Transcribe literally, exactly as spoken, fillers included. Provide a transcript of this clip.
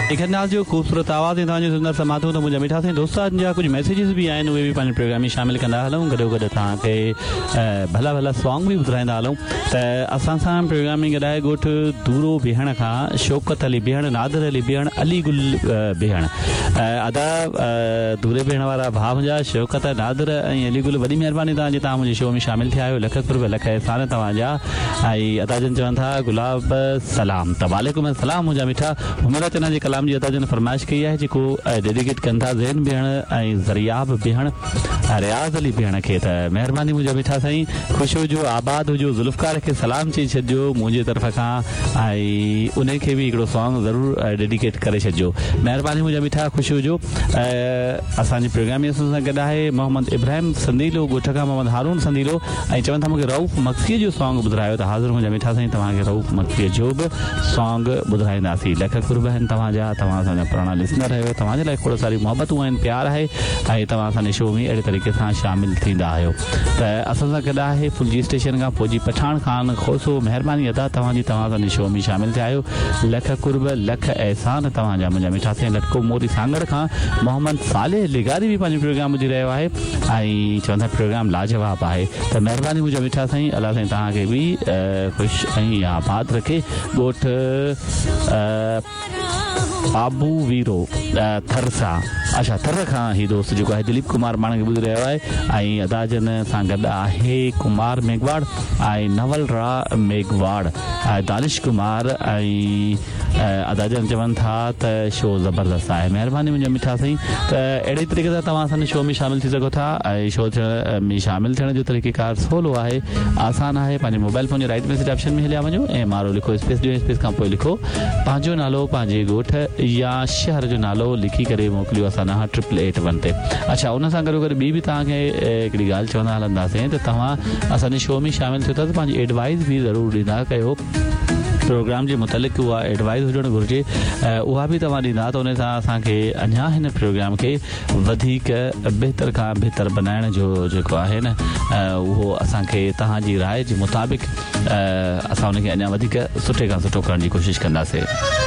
एक अंदाज़ जो ख़ूबसूरत आवाज़ तव्हांजो सुंदर समातो त मुंहिंजा मिठा साईं दोस्तनि जा कुझु मैसेजिस बि आहिनि उहे बि पंहिंजे प्रोग्राम में शामिलु कंदा हलूं गॾो गॾु तव्हांखे भला भला सॉन्ग बि ॿुधाईंदा हलूं त असां सां प्रोग्राम में गॾाए ॻोठु दूरो भेण खां शौकत अली भेण नादिर अली भेण अली गुल भेण अदा दूरे भेण वारा भाउ मुंहिंजा शौकत नादिर ऐं अली गुल वॾी महिरबानी तव्हांजी तव्हां मुंहिंजे शो में शामिलु थिया आहियो लख रुपया लख एहसान तव्हांजा ऐं अदा जन चवनि था गुलाब सलाम त वालेकुम अस्सलाम मुंहिंजा मिठा उमेद चना जी कलाम जी अदा जन फरमाइश कई आहे जेको डेडिकेट कनि था ज़ैन भेण ऐं ज़रियाब भेण रियाज़ अली भेण खे त महिरबानी मुंहिंजा मिठा साईं ख़ुशि हुजो आबाद हुजो ज़ुल्फ़कार खे सलाम चई छॾिजो मुंहिंजे तरफ़ खां ऐं उन खे बि हिकिड़ो सॉन्ग ज़रूरु डेडिकेट करे छॾिजो महिरबानी मुंहिंजा मिठा ख़ुशि हुजो असांजे प्रोग्राम में असां सां गॾु आहे मोहम्मद इब्राहिम संदीलो ॻोठ खां मोहम्मद हारून संदीलो ऐं चवनि था मूंखे रऊफ़ मक्सीअ जो सॉन्ग ॿुधायो त हाज़िर मुंहिंजा मिठा साईं तव्हांखे रऊफ़ मक्सीअ जो बि सॉन्ग ॿुधाईंदासीं लख कुर्ब आहिनि तव्हांजा तव्हां असांजा पुराणा लिसनर आहियो तव्हांजे लाइ खोड़ सारी मोहबतूं आहिनि प्यार आहे ऐं तव्हां असांजे शो में अहिड़े तरीक़े सां शामिलु थींदा आहियो त असां सां गॾु आहे फुलजी स्टेशन खां फौजी पठान ख़ान खोसो महिरबानी अदा तव्हांजी तव्हां असांजे शो में शामिलु थिया आहियो लख कुर्ब लख एहसान तव्हांजा मुंहिंजा मिठा साईं लटको मोरी सांगड़ खां मोहम्मद साले लिगारी बि पंहिंजो प्रोग्राम ॿुधी रहियो आहे ऐं चवंदा प्रोग्राम लाजवाब आहे त महिरबानी मुंहिंजा मिठा साईं अलाह साईं तव्हांखे बि ख़ुशि ऐं आबाद रखे ॻोठ आबू वीरो थरसा अच्छा थर खां ही दोस्त जेको आहे दिलीप कुमार पाण खे ॿुधी रहियो आहे ऐं अदाजन सां गॾु आहे कुमार मेघवाड़ ऐं नवल रा मेघवाड़ दानिश कुमार ऐं अदाजन चवनि था त शो ज़बरदस्त आहे महिरबानी मुंहिंजा मिठा साईं त अहिड़े तरीक़े सां तव्हां असांजे शो में शामिलु थी सघो था ऐं शो थियण में शामिलु थियण जो तरीक़ेकार सवलो आहे आसान आहे पंहिंजे मोबाइल फोन जे राइट मैसेज ऑप्शन में हलिया वञो ऐं मारो लिखो स्पेस ॾियो स्पेस खां पोइ लिखो पंहिंजो नालो पंहिंजे ॻोठ या शहर जो नालो लिखी करे मोकिलियो असां ॾांहुं ट्रिपल एट वन ते अच्छा उन सां गॾो गॾु ॿी बि तव्हांखे हिकिड़ी ॻाल्हि चवंदा हलंदासीं त तव्हां असांजे शो में शामिलु थियो था त पंहिंजी एडवाइस बि ज़रूरु ॾींदा कयो प्रोग्राम जे मुतलिक़ उहा एडवाइस हुजणु घुरिजे उहा बि तव्हां ॾींदा त उन सां असांखे अञा हिन प्रोग्राम खे वधीक बहितर खां बहितर बनाइण जो जेको आहे न उहो असांखे तव्हांजी राय जे मुताबिक़ असां उनखे अञा वधीक सुठे खां सुठो करण जी कोशिशि कंदासीं